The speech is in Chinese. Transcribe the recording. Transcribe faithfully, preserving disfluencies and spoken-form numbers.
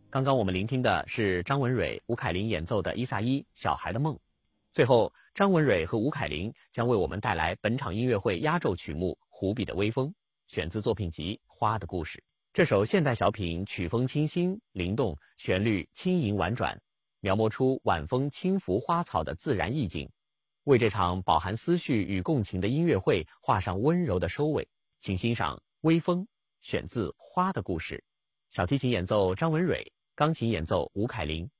刚刚我们聆听的是张文蕊、吴凯琳演奏的伊萨伊《小孩的梦》。最后，张文蕊和吴凯琳将为我们带来本场音乐会压轴曲目《湖比的微风》，选自作品集《花的故事》。这首现代小品曲风清新灵动，旋律轻盈婉转，描摹出晚风轻拂花草的自然意境，为这场饱含思绪与共情的音乐会画上温柔的收尾。请欣赏《微风》，选自《花的故事》。小提琴演奏张文蕊，钢琴演奏吴凯琳。